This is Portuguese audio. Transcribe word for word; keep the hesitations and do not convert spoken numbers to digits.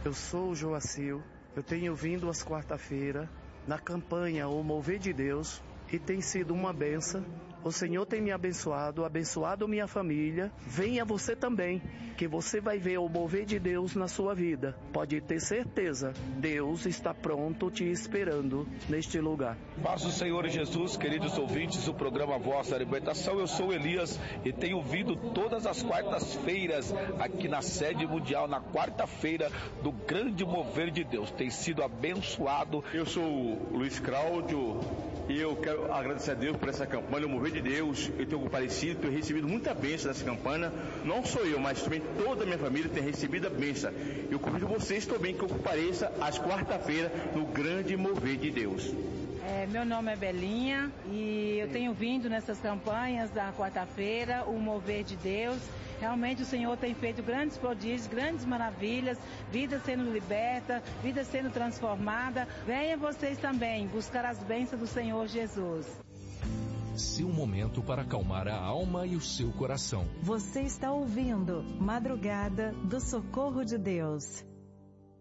Eu sou o Joacil, eu tenho vindo às quarta-feiras na campanha O Mover de Deus e tem sido uma benção. O Senhor tem me abençoado, abençoado minha família. Venha você também, que você vai ver o mover de Deus na sua vida. Pode ter certeza, Deus está pronto te esperando neste lugar. Paz do Senhor Jesus, queridos ouvintes do programa Voz da Libertação. Eu sou Elias e tenho vindo todas as quartas-feiras aqui na sede mundial, na quarta-feira do grande mover de Deus. Tem sido abençoado. Eu sou o Luiz Cláudio e eu quero agradecer a Deus por essa campanha, o mover de Deus. Eu tenho comparecido, tenho recebido muita bênção nessa campanha. Não sou eu, mas também toda a minha família tem recebido a bênção. Eu convido vocês também que eu compareça às quarta-feiras no grande mover de Deus. É, meu nome é Belinha e eu tenho vindo nessas campanhas da quarta-feira, o mover de Deus. Realmente o Senhor tem feito grandes prodígios, grandes maravilhas, vida sendo liberta, vida sendo transformada. Venham vocês também buscar as bênçãos do Senhor Jesus. Seu momento para acalmar a alma e o seu coração. Você está ouvindo Madrugada do Socorro de Deus.